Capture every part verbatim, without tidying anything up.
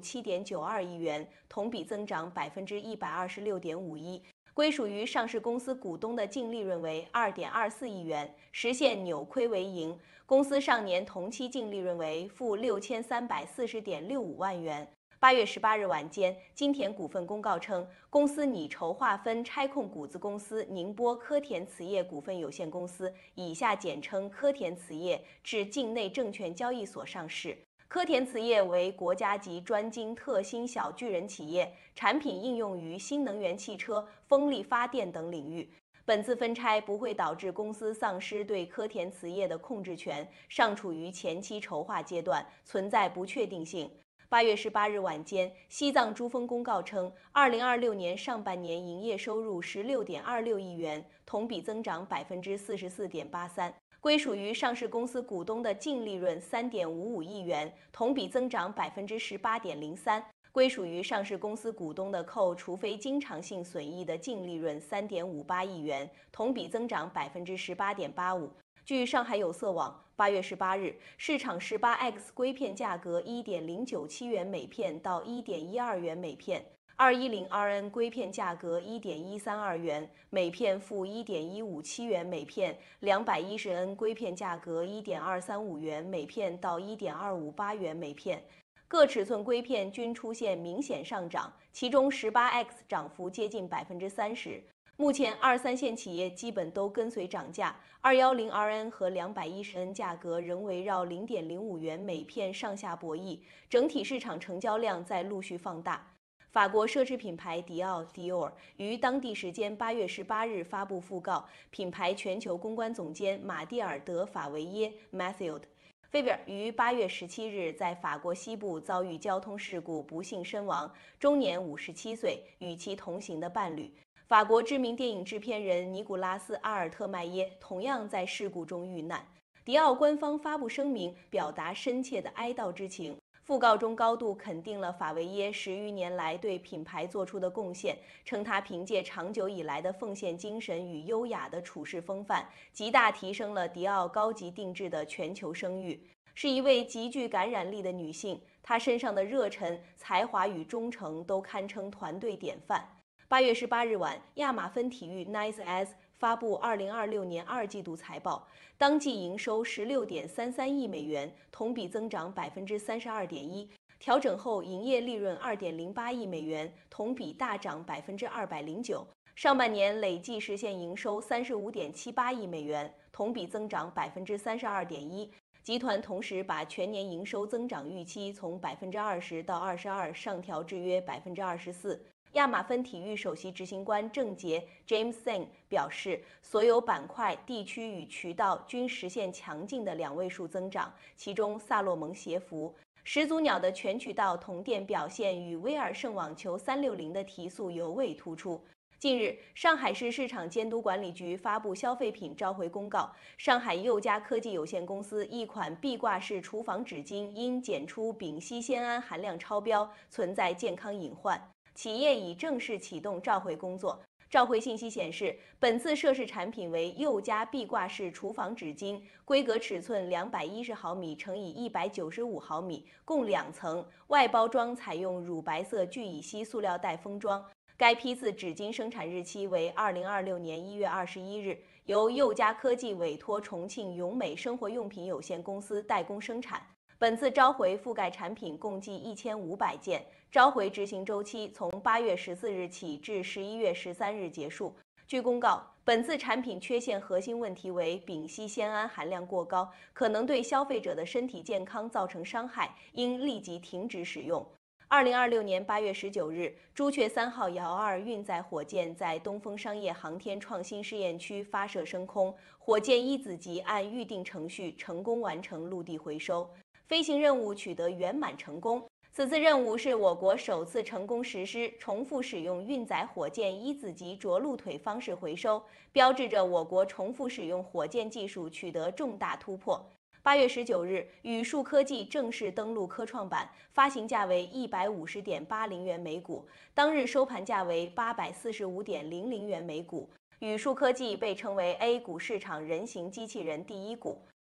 七点九二亿元，同比增长百分之一百二十六点五一。归属于上市公司股东的净利润为二点二四亿元，实现扭亏为盈。公司上年同期净利润为负六千三百四十点六五万元。八月十八日晚间，金田股份公告称，公司拟筹划分拆控股子公司宁波科田瓷业股份有限公司（以下简称科田瓷业）至境内证券交易所上市。科田瓷业为国家级专精特新小巨人企业，产品应用于新能源汽车、风力发电等领域。本次分拆不会导致公司丧失对科田瓷业的控制权，尚处于前期筹划阶段，存在不确定性。八月十八日晚间，西藏珠峰公告称，二零二六年上半年营业收入十六点二六亿元，同比增长百分之四十四点八三。归属于上市公司股东的净利润三点五五亿元，同比增长百分之十八点零三。归属于上市公司股东的扣除非经常性损益的净利润三点五八亿元，同比增长百分之十八点八五。据上海有色网，八月十八日，市场 十八 X 硅片价格一点零九七元每片到一点一二元每片。二一零 R N 硅片价格一点一三二元每片，负一点一五七元每片。两百一十 N 硅片价格一点二三五元每片到一点二五八元每片。各尺寸硅片均出现明显上涨，其中 十八 X 涨幅接近百分之三十。目前二三线企业基本都跟随涨价， 二一零 R N 和两百一十 N 价格仍围绕 零点零五元每片上下博弈，整体市场成交量在陆续放大。法国奢侈品牌迪奥 Dior 于当地时间八月十八日发布讣告，品牌全球公关总监马蒂尔德·法维耶 Mathieu 菲比尔于八月十七日在法国西部遭遇交通事故，不幸身亡，终年五十七岁，与其同行的伴侣。法国知名电影制片人尼古拉斯·阿尔特迈耶同样在事故中遇难。迪奥官方发布声明，表达深切的哀悼之情。讣告中高度肯定了法维耶十余年来对品牌做出的贡献，称他凭借长久以来的奉献精神与优雅的处事风范，极大提升了迪奥高级定制的全球声誉，是一位极具感染力的女性。她身上的热忱、才华与忠诚都堪称团队典范。八月十八日晚，亚马芬体育 Nice S 发布二零二六年二季度财报，当季营收十六点三三亿美元，同比增长百分之三十二点一，调整后营业利润二点零八亿美元，同比大涨百分之二百零九。上半年累计实现营收三十五点七八亿美元，同比增长百分之三十二点一。集团同时把全年营收增长预期从百分之二十到二十二上调至约百分之二十四。亚马芬体育首席执行官郑杰 James Singh 表示，所有板块、地区与渠道均实现强劲的两位数增长，其中萨洛蒙鞋服、始祖鸟的全渠道同店表现与威尔胜网球三六零的提速尤为突出。近日，上海市市场监督管理局发布消费品召回公告，上海佑佳科技有限公司一款壁挂式厨房纸巾因检出丙烯酰胺含量超标，存在健康隐患。企业已正式启动召回工作。召回信息显示，本次涉事产品为佑佳壁挂式厨房纸巾，规格尺寸两百一十毫米乘以一百九十五毫米，共两层，外包装采用乳白色聚乙烯塑料袋封装。该批次纸巾生产日期为二零二六年一月二十一日，由佑佳科技委托重庆永美生活用品有限公司代工生产。本次召回覆盖产品共计一千五百件，召回执行周期从八月十四日起至十一月十三日结束。据公告，本次产品缺陷核心问题为丙烯酰胺含量过高，可能对消费者的身体健康造成伤害，应立即停止使用。二零二六年八月十九日，朱雀三号遥二运载火箭在东风商业航天创新试验区发射升空，火箭一子级按预定程序成功完成陆地回收。飞行任务取得圆满成功。此次任务是我国首次成功实施重复使用运载火箭一子级着陆腿方式回收，标志着我国重复使用火箭技术取得重大突破。八月十九日，宇树科技正式登陆科创板，发行价为一百五十点八零元每股，当日收盘价为八百四十五点零零元每股。宇树科技被称为 A 股市场人形机器人第一股。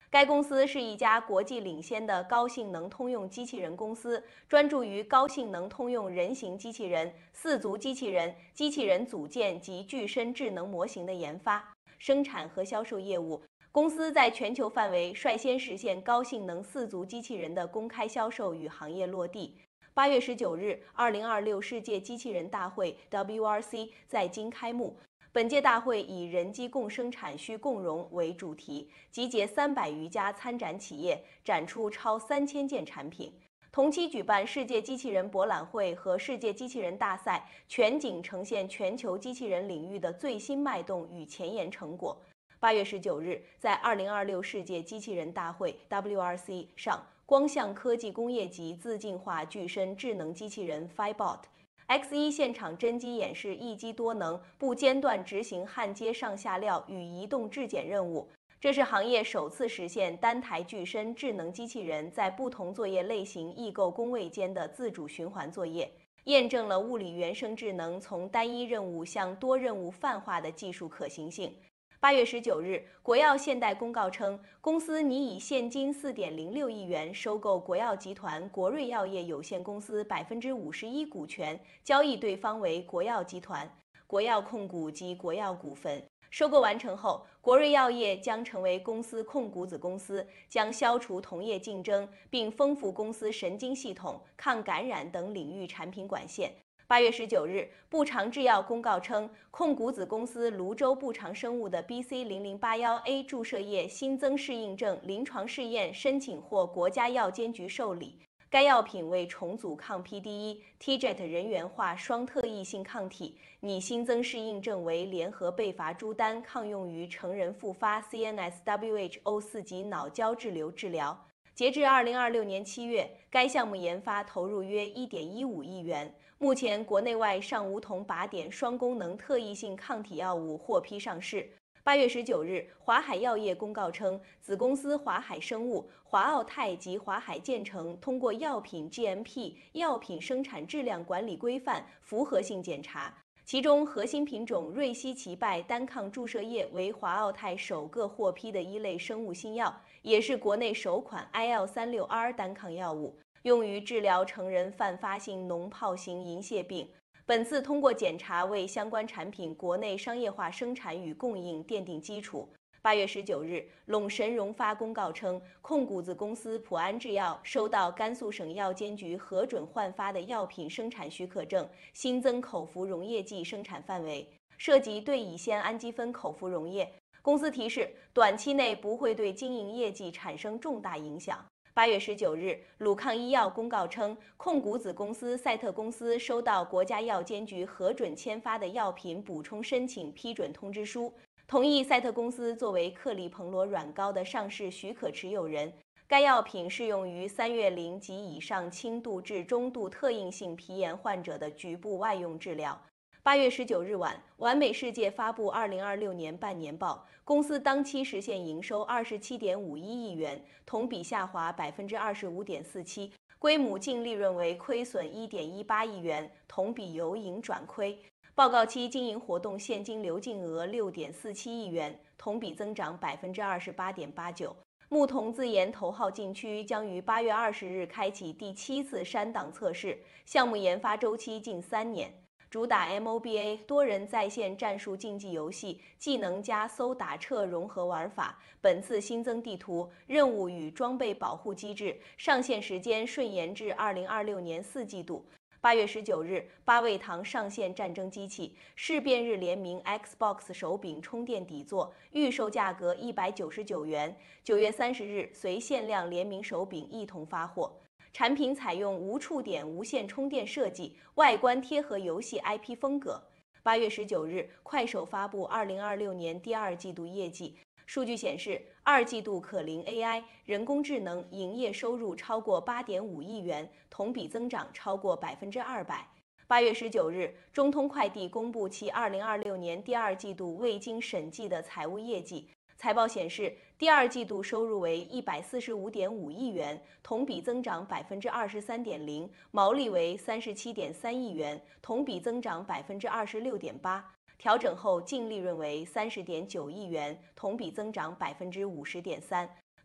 该公司是一家国际领先的高性能通用机器人公司，专注于高性能通用人形机器人、四足机器人、机器人组件及具身智能模型的研发、生产和销售业务。公司在全球范围率先实现高性能四足机器人的公开销售与行业落地。八月十九日，二零二六世界机器人大会 W R C 在京开幕。本届大会以“人机共生产需共融”为主题，集结三百余家参展企业，展出超三千件产品。同期举办世界机器人博览会和世界机器人大赛，全景呈现全球机器人领域的最新脉动与前沿成果。八月十九日，在二零二六世界机器人大会 W R C 上，光象科技工业级自进化具身智能机器人 Fibot。X 一 现场真机演示一机多能，不间断执行焊接上下料与移动质检任务。这是行业首次实现单台具身智能机器人在不同作业类型异构工位间的自主循环作业，验证了物理原生智能从单一任务向多任务泛化的技术可行性。八月十九日，国药现代公告称，公司拟以现金四点零六亿元收购国药集团国瑞药业有限公司百分之五十一股权，交易对方为国药集团、国药控股及国药股份。收购完成后，国瑞药业将成为公司控股子公司，将消除同业竞争，并丰富公司神经系统、抗感染等领域产品管线。八月十九日，步长制药公告称，控股子公司泸州步长生物的 B C 零零八一 A 注射液新增适应症临床试验申请获国家药监局受理。该药品为重组抗 P D 一 T J E T 人源化双特异性抗体，拟新增适应症为联合贝伐珠丹抗用于成人复发 C N S W H O 四级脑胶质瘤治疗。截至二零二六年七月，该项目研发投入约 一点一五亿元。目前，国内外尚无同靶点双功能特异性抗体药物获批上市。八月十九日，华海药业公告称，子公司华海生物、华奥泰及华海建成通过药品 G M P 药品生产质量管理规范符合性检查，其中核心品种瑞西奇拜单抗注射液为华奥泰首个获批的一类生物新药，也是国内首款 I L 三六 R 单抗药物，用于治疗成人泛发性脓疱型银屑病。本次通过检查为相关产品国内商业化生产与供应奠定基础。八月十九日，陇神荣发公告称，控股子公司普安制药收到甘肃省药监局核准换发的药品生产许可证，新增口服溶液剂生产范围，涉及对乙酰氨基酚口服溶液。公司提示，短期内不会对经营业绩产生重大影响。八月十九日，鲁抗医药公告称，控股子公司赛特公司收到国家药监局核准签发的药品补充申请批准通知书，同意赛特公司作为克利彭罗软膏的上市许可持有人。该药品适用于三月龄及以上轻度至中度特应性皮炎患者的局部外用治疗。八月十九日晚，完美世界发布二零二六年半年报，公司当期实现营收二十七点五一亿元，同比下滑百分之二十五点四七，归母净利润为亏损一点一八亿元，同比由盈转亏。报告期经营活动现金流净额六点四七亿元，同比增长百分之二十八点八九。牧童自研头号禁区将于八月二十日开启第七次删档测试，项目研发周期近三年。主打 M O B A 多人在线战术竞技游戏，技能加搜打撤融合玩法。本次新增地图、任务与装备保护机制，上线时间顺延至二零二六年四季度。八月十九日，八味堂上线战争机器，事变日联名 Xbox 手柄充电底座，预售价格一百九十九元。九月三十日，随限量联名手柄一同发货。产品采用无触点无线充电设计，外观贴合游戏 I P 风格。八月十九日，快手发布二零二六年第二季度业绩。数据显示，二季度可灵 A I 人工智能营业收入超过八点五亿元，同比增长超过百分之二百。八月十九日，中通快递公布其二零二六年第二季度未经审计的财务业绩。财报显示，第二季度收入为一百四十五点五亿元，同比增长百分之二十三点零，毛利为三十七点三亿元，同比增长百分之二十六点八。调整后净利润为三十点九亿元，同比增长百分之五十点三。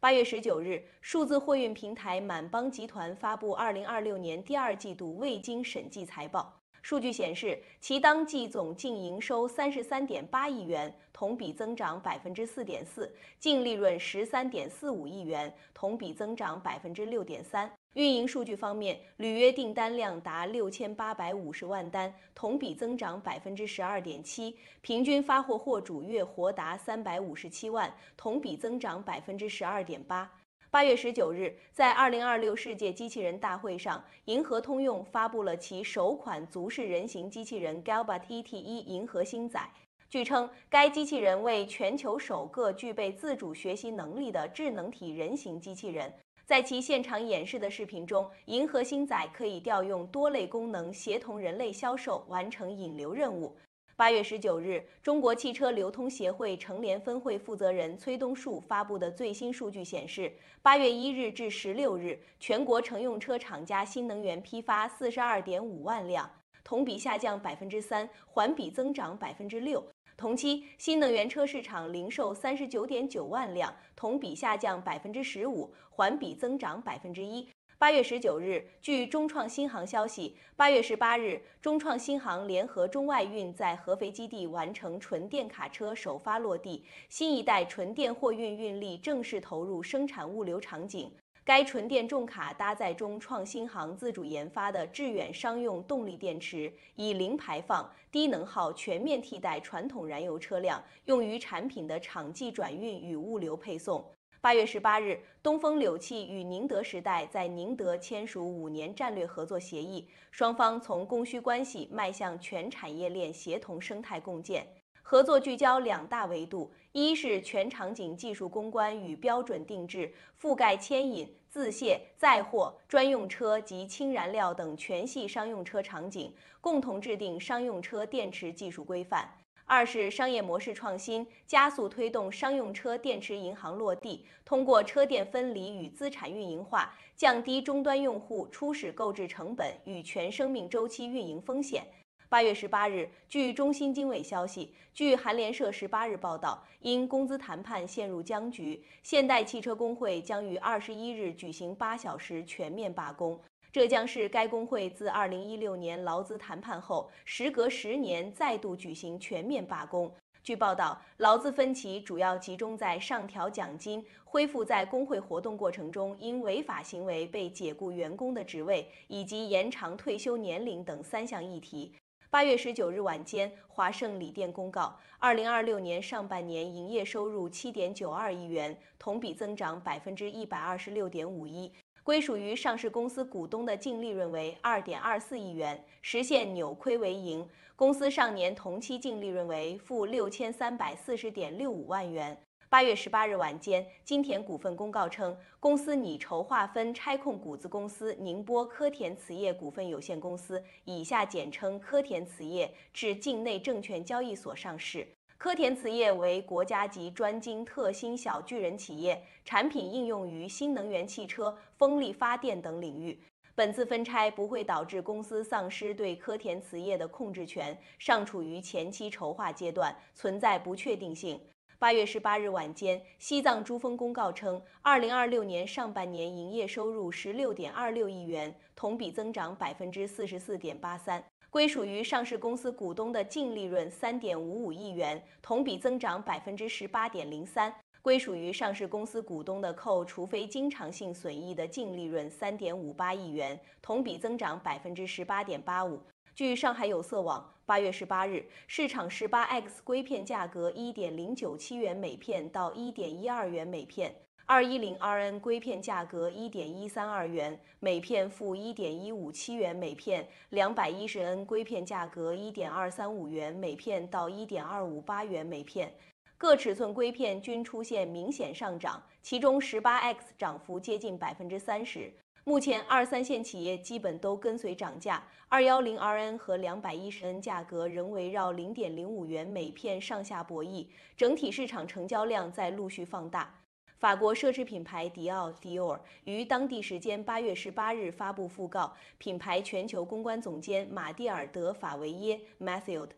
八月十九日，数字货运平台满帮集团发布二零二六年第二季度未经审计财报。数据显示，其当季总净营收三十三点八亿元，同比增长百分之四点四；净利润十三点四五亿元，同比增长百分之六点三。运营数据方面，履约订单量达六千八百五十万单，同比增长百分之十二点七，平均发货货主月活达三百五十七万，同比增长百分之十二点八。八月十九日，在二零二六世界机器人大会上，银河通用发布了其首款足式人形机器人 Galbot E T 一银河星载。据称，该机器人为全球首个具备自主学习能力的智能体人形机器人。在其现场演示的视频中，银河星载可以调用多类功能，协同人类销售，完成引流任务。八月十九日，中国汽车流通协会成联分会负责人崔东树发布的最新数据显示，八月一日至十六日，全国乘用车厂家新能源批发四十二点五万辆，同比下降百分之三，环比增长百分之六。同期，新能源车市场零售三十九点九万辆，同比下降百分之十五，环比增长百分之一。八月十九日，据中创新航消息，八月十八日，中创新航联合中外运在合肥基地完成纯电卡车首发落地，新一代纯电货运运力正式投入生产物流场景。该纯电重卡搭载中创新航自主研发的致远商用动力电池，以零排放、低能耗全面替代传统燃油车辆，用于产品的场际转运与物流配送。八月十八日，东风柳汽与宁德时代在宁德签署五年战略合作协议，双方从供需关系迈向全产业链协同生态共建。合作聚焦两大维度：一是全场景技术攻关与标准定制，覆盖牵引、自卸、载货、专用车及氢燃料等全系商用车场景，共同制定商用车电池技术规范。二是商业模式创新，加速推动商用车电池银行落地，通过车电分离与资产运营化，降低终端用户初始购置成本与全生命周期运营风险。八月十八日，据中新经纬消息，据韩联社十八日报道，因工资谈判陷入僵局，现代汽车工会将于二十一日举行八小时全面罢工。这将是该工会自二零一六年劳资谈判后，时隔十年再度举行全面罢工。据报道，劳资分歧主要集中在上调奖金、恢复在工会活动过程中因违法行为被解雇员工的职位，以及延长退休年龄等三项议题。八月十九日晚间，华盛锂电公告，二零二六年上半年营业收入七点九二亿元，同比增长百分之一百二十六点五一。归属于上市公司股东的净利润为二点二四亿元，实现扭亏为盈。公司上年同期净利润为负六千三百四十点六五万元。八月十八日晚间，金田股份公告称，公司拟筹划分拆控股子公司宁波科田瓷业股份有限公司（以下简称科田瓷业）至境内证券交易所上市。科田瓷业为国家级专精特新小巨人企业，产品应用于新能源汽车、风力发电等领域。本次分拆不会导致公司丧失对科田瓷业的控制权，尚处于前期筹划阶段，存在不确定性。八月十八日晚间，西藏珠峰公告称，二零二六年上半年营业收入十六点二六亿元，同比增长百分之四十四点八三。归属于上市公司股东的净利润三点五五亿元，同比增长百分之十八点零三；归属于上市公司股东的扣除非经常性损益的净利润三点五八亿元，同比增长百分之十八点八五。据上海有色网，八月十八日，市场十八 X 硅片价格一点零九七元每片到一点一二元每片。二一零 R N 硅片价格一点一三二元每片，负一点一五七元每片；两百一十 N 硅片价格一点二三五元每片到一点二五八元每片。各尺寸硅片均出现明显上涨，其中十八 X 涨幅接近百分之三十。目前二三线企业基本都跟随涨价，二一零 R N 和两百一十 N 价格仍围绕零点零五元每片上下博弈，整体市场成交量在陆续放大。法国奢侈品牌迪奥 Dior 于当地时间八月十八日发布讣告，品牌全球公关总监马蒂尔德法维耶 Mathieu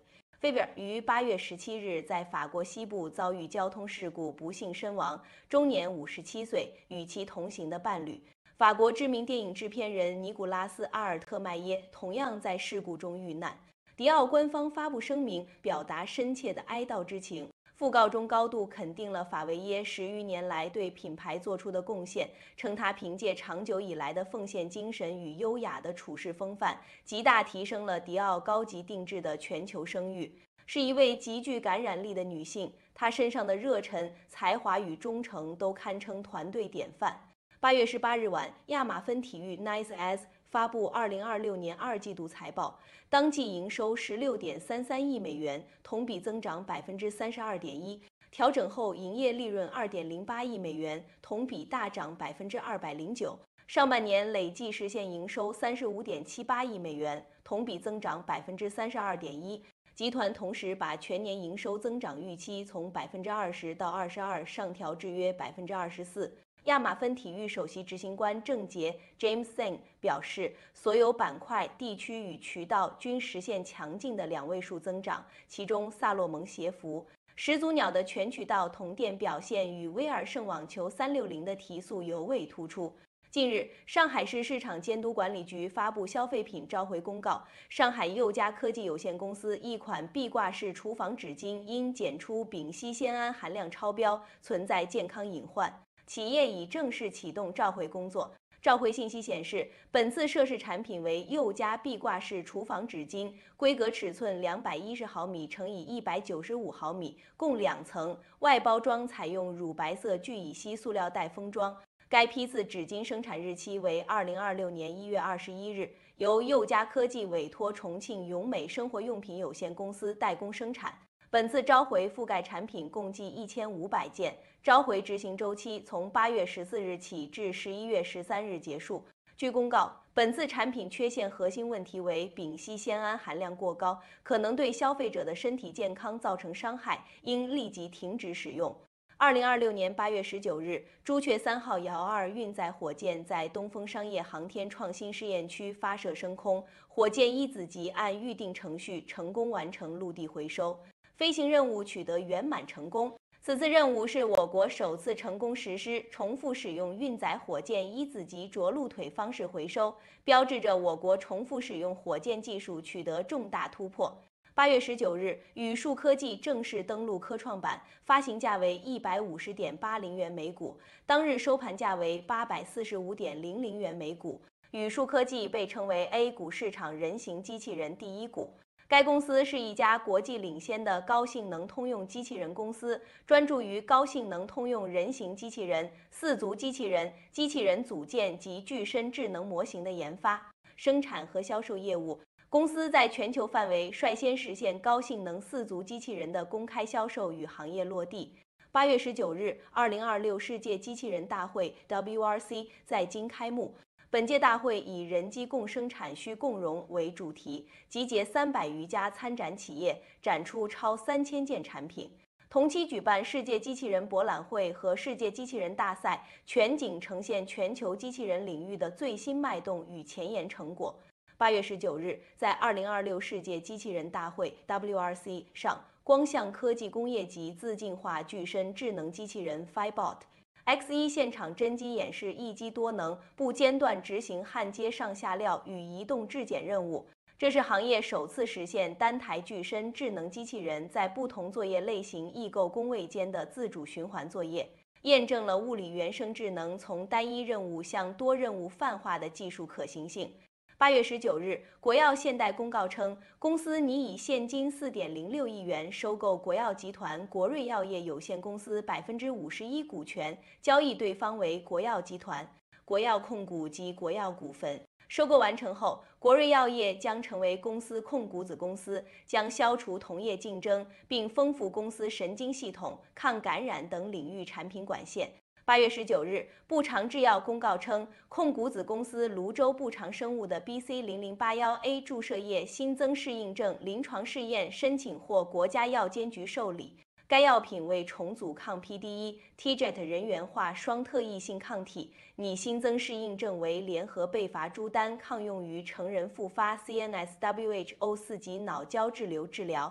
菲比尔于八月十七日在法国西部遭遇交通事故，不幸身亡，终年五十七岁，与其同行的伴侣。法国知名电影制片人尼古拉斯·阿尔特迈耶同样在事故中遇难。迪奥官方发布声明，表达深切的哀悼之情。讣告中高度肯定了法维耶十余年来对品牌做出的贡献，称他凭借长久以来的奉献精神与优雅的处事风范，极大提升了迪奥高级定制的全球声誉。是一位极具感染力的女性，她身上的热忱、才华与忠诚都堪称团队典范。八月十八日晚，亚马芬体育 Nice S 发布二零二六年二季度财报，当季营收十六点三三亿美元，同比增长百分之三十二点一，调整后营业利润二点零八亿美元，同比大涨百分之二百零九。上半年累计实现营收三十五点七八亿美元，同比增长百分之三十二点一。集团同时把全年营收增长预期从百分之二十到二十二上调至约百分之二十四。亚马芬体育首席执行官郑杰 James Singh 表示，所有板块、地区与渠道均实现强劲的两位数增长，其中萨洛蒙鞋服、始祖鸟的全渠道同店表现与威尔圣网球三六零的提速尤为突出。近日，上海市市场监督管理局发布消费品召回公告，上海佑佳科技有限公司一款壁挂式厨房纸巾因检出丙烯酰胺含量超标，存在健康隐患。企业已正式启动召回工作。召回信息显示，本次涉事产品为佑佳壁挂式厨房纸巾，规格尺寸两百一十毫米乘以一百九十五毫米，共两层，外包装采用乳白色聚乙烯塑料袋封装。该批次纸巾生产日期为二零二六年一月二十一日，由佑佳科技委托重庆永美生活用品有限公司代工生产。本次召回覆盖产品共计一千五百件，召回执行周期从八月十四日起至十一月十三日结束。据公告，本次产品缺陷核心问题为丙烯酰胺含量过高，可能对消费者的身体健康造成伤害，应立即停止使用。二零二六年八月十九日，朱雀三号遥二运载火箭在东风商业航天创新试验区发射升空，火箭一子级按预定程序成功完成陆地回收。飞行任务取得圆满成功。此次任务是我国首次成功实施重复使用运载火箭一子级着陆腿方式回收，标志着我国重复使用火箭技术取得重大突破。八月十九日，宇树科技正式登陆科创板，发行价为一百五十点八零元每股，当日收盘价为八百四十五点零零元每股。宇树科技被称为 A 股市场人形机器人第一股。该公司是一家国际领先的高性能通用机器人公司，专注于高性能通用人形机器人、四足机器人、机器人组件及具身智能模型的研发、生产和销售业务。公司在全球范围率先实现高性能四足机器人的公开销售与行业落地。八月十九日，二零二六世界机器人大会 W R C 在京开幕。本届大会以人机共生产需共荣为主题，集结三百余家参展企业，展出超三千件产品。同期举办世界机器人博览会和世界机器人大赛，全景呈现全球机器人领域的最新脉动与前沿成果。八月十九日，在二零二六世界机器人大会 W R C 上，光象科技工业级自进化具身智能机器人 Fibot。X 一 现场真机演示一机多能，不间断执行焊接上下料与移动质检任务。这是行业首次实现单台具身智能机器人在不同作业类型异构工位间的自主循环作业，验证了物理原生智能从单一任务向多任务泛化的技术可行性。八月十九日，国药现代公告称，公司拟以现金四点零六亿元收购国药集团国瑞药业有限公司百分之五十一股权，交易对方为国药集团、国药控股及国药股份。收购完成后，国瑞药业将成为公司控股子公司，将消除同业竞争，并丰富公司神经系统、抗感染等领域产品管线。八月十九日，步长制药公告称，控股子公司泸州步长生物的 B C 零零八一 A 注射液新增适应症临床试验申请获国家药监局受理。该药品为重组抗 P D 一 T J E T 人源化双特异性抗体，拟新增适应症为联合贝伐珠丹抗用于成人复发 C N S W H O 四级脑胶质瘤治疗。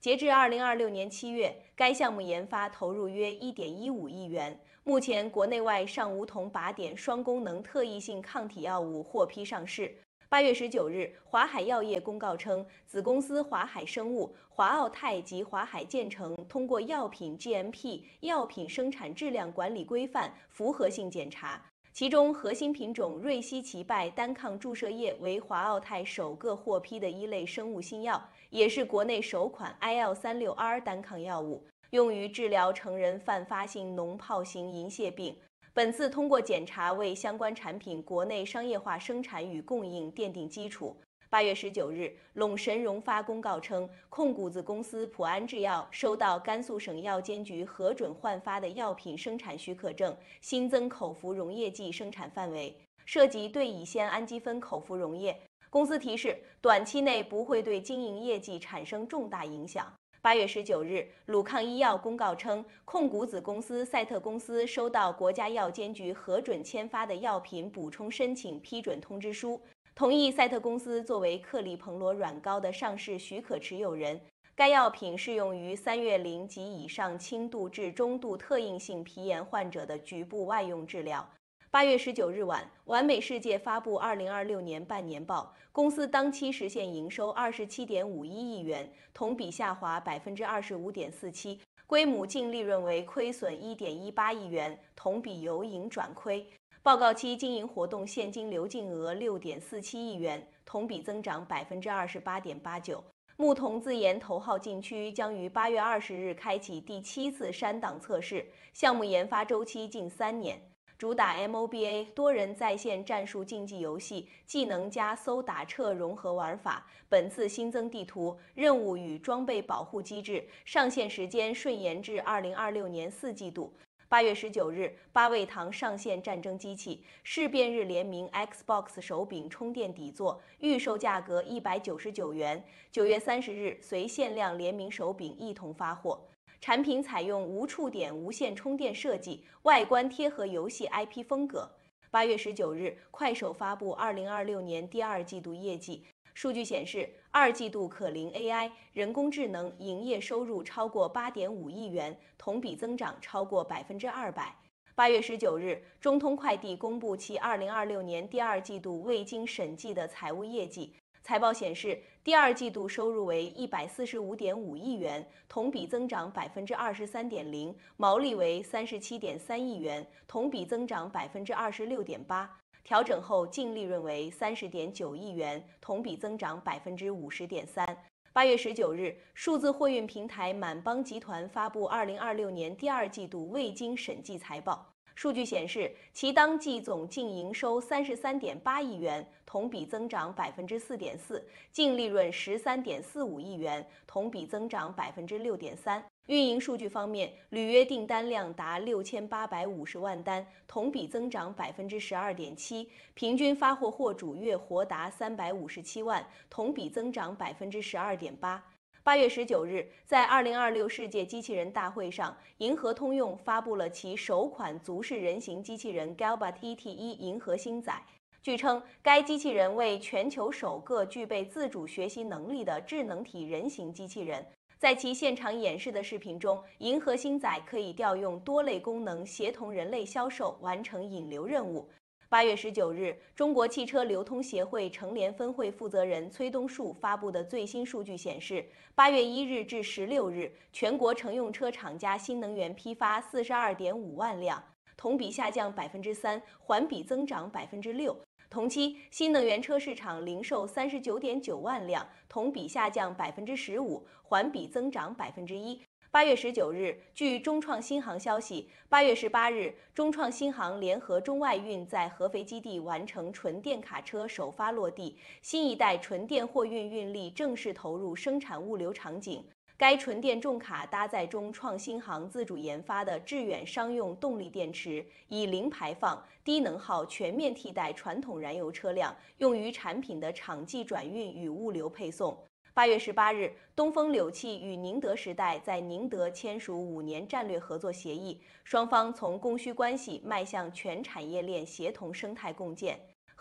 截至二零二六年七月，该项目研发投入约一点一五亿元。目前，国内外尚无铜靶点双功能特异性抗体药物获批上市。八月十九日，华海药业公告称，子公司华海生物、华奥泰及华海建成通过药品 G M P 药品生产质量管理规范符合性检查。其中，核心品种瑞西奇拜单抗注射液为华奥泰首个获批的一类生物新药，也是国内首款 I L 三六 R 单抗药物，用于治疗成人泛发性脓疱型银屑病。本次通过检查为相关产品国内商业化生产与供应奠定基础。八月十九日，陇神荣发公告称，控股子公司普安制药收到甘肃省药监局核准换发的药品生产许可证，新增口服溶液剂生产范围，涉及对乙酰氨基酚口服溶液。公司提示，短期内不会对经营业绩产生重大影响。八月十九日，鲁抗医药公告称，控股子公司赛特公司收到国家药监局核准签发的药品补充申请批准通知书，同意赛特公司作为克利彭罗软膏的上市许可持有人。该药品适用于三月龄及以上轻度至中度特应性皮炎患者的局部外用治疗。八月十九日晚，完美世界发布二零二六年半年报，公司当期实现营收二十七点五一亿元，同比下滑百分之二十五点四七，归母净利润为亏损一点一八亿元，同比由盈转亏。报告期经营活动现金流净额六点四七亿元，同比增长百分之二十八点八九。牧童自研头号禁区将于八月二十日开启第七次删档测试，项目研发周期近三年。主打 M O B A 多人在线战术竞技游戏，技能加搜打撤融合玩法。本次新增地图、任务与装备保护机制，上线时间顺延至二零二六年四季度。八月十九日，八味堂上线战争机器，事变日联名 Xbox 手柄充电底座，预售价格一百九十九元。九月三十日，随限量联名手柄一同发货。产品采用无触点无线充电设计，外观贴合游戏 I P 风格。八月十九日，快手发布二零二六年第二季度业绩。数据显示，二季度可灵 A I 人工智能营业收入超过八点五亿元，同比增长超过百分之二百。八月十九日，中通快递公布其二零二六年第二季度未经审计的财务业绩。财报显示，第二季度收入为一百四十五点五亿元，同比增长百分之二十三点零，毛利为三十七点三亿元，同比增长百分之二十六点八。调整后净利润为三十点九亿元，同比增长百分之五十点三。八月十九日，数字货运平台满帮集团发布二零二六年第二季度未经审计财报。数据显示，其当季总净营收三十三点八亿元，同比增长百分之四点四，净利润十三点四五亿元，同比增长百分之六点三。运营数据方面，履约订单量达六千八百五十万单，同比增长百分之十二点七，平均发货货主月活达三百五十七万，同比增长百分之十二点八。八月十九日，在二零二六世界机器人大会上，银河通用发布了其首款足式人形机器人 Galbot E T 一银河星仔。据称，该机器人为全球首个具备自主学习能力的智能体人形机器人。在其现场演示的视频中，银河星仔可以调用多类功能，协同人类销售完成引流任务。八月十九日，中国汽车流通协会成联分会负责人崔东树发布的最新数据显示，八月一日至十六日，全国乘用车厂家新能源批发四十二点五万辆，同比下降百分之三，环比增长百分之六。同期，新能源车市场零售三十九点九万辆，同比下降百分之十五，环比增长百分之一。八月十九日，据中创新航消息，八月十八日，中创新航联合中外运在合肥基地完成纯电卡车首发落地，新一代纯电货运运力正式投入生产物流场景。该纯电重卡搭载中创新航自主研发的致远商用动力电池，以零排放、低能耗全面替代传统燃油车辆，用于产品的场际转运与物流配送。八月十八日，东风柳汽与宁德时代在宁德签署五年战略合作协议，双方从供需关系迈向全产业链协同生态共建。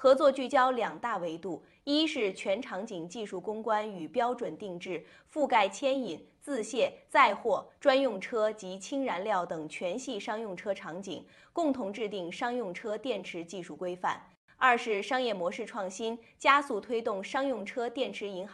合作聚焦两大维度：一是全场景技术攻关与标准定制，覆盖牵引、自卸、载货、专用车及氢燃料等全系商用车场景，共同制定商用车电池技术规范；二是商业模式创新，加速推动商用车电池银行